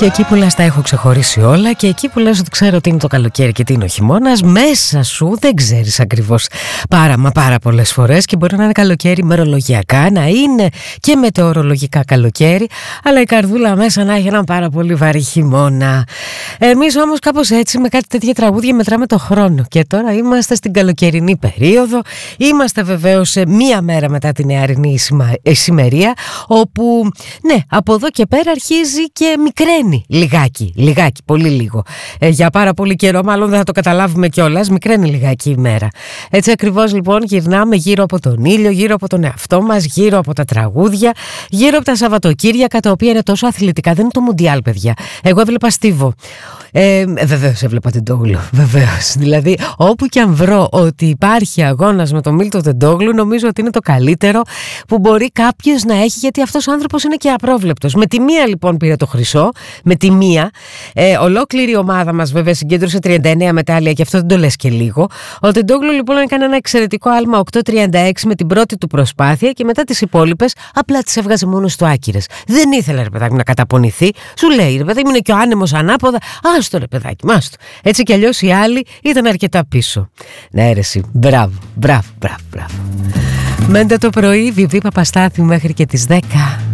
Και εκεί που λες τα έχω ξεχωρίσει όλα, και εκεί που λες ότι ξέρω τι είναι το καλοκαίρι και τι είναι ο χειμώνας, μέσα σου δεν ξέρεις ακριβώς πάρα πολλές φορές, και μπορεί να είναι καλοκαίρι μερολογιακά, να είναι και μετεωρολογικά καλοκαίρι, αλλά η καρδούλα μέσα να έχει έναν πάρα πολύ βαρύ χειμώνα. Εμείς όμως κάπως έτσι με κάτι τέτοια τραγούδια μετράμε το χρόνο, και τώρα είμαστε στην καλοκαιρινή περίοδο. Είμαστε βεβαίως μία μέρα μετά την νεαρινή ησημερία, όπου ναι, από εδώ και πέρα αρχίζει και μικραίνει λιγάκι, πολύ λίγο. Για πάρα πολύ καιρό, μάλλον δεν θα το καταλάβουμε κιόλας, μικραίνει λιγάκι η μέρα. Έτσι ακριβώς λοιπόν γυρνάμε γύρω από τον ήλιο, γύρω από τον εαυτό μας, γύρω από τα τραγούδια, γύρω από τα Σαββατοκύριακα, τα οποία είναι τόσο αθλητικά. Δεν είναι το Μουντιάλ, παιδιά. Εγώ έβλεπα Στίβο. Βεβαίως έβλεπα Τεντόγλου, βεβαίως. Δηλαδή, όπου και αν βρω ότι υπάρχει αγώνας με τον Μίλτο Τεντόγλου, νομίζω ότι είναι το καλύτερο που μπορεί κάποιος να έχει, γιατί αυτός ο άνθρωπος είναι και απρόβλεπτος. Με τη μία λοιπόν πήρε το χρυσό, με τη μία. Ολόκληρη η ομάδα μας βέβαια συγκέντρωσε 39 μετάλλια, και αυτό δεν το λες και λίγο. Ο Τεντόγλου λοιπόν έκανε ένα εξαιρετικό άλμα 8.36 με την πρώτη του προσπάθεια, και μετά τις υπόλοιπες απλά τις έβγαζε μόνο του άκυρες. Δεν ήθελε, ρε παιδάκι, να καταπονηθεί. Σου λέει, ρε παιδάκι, είναι και ο άνεμος ανάποδα. Άστο, ρε παιδάκι, μάστο. Έτσι κι αλλιώς οι άλλοι ήταν αρκετά πίσω. Ναι, ρε εσύ, μπράβο. Μέντε το πρωί, Βιβί Παπαστάθη μέχρι και τις 10.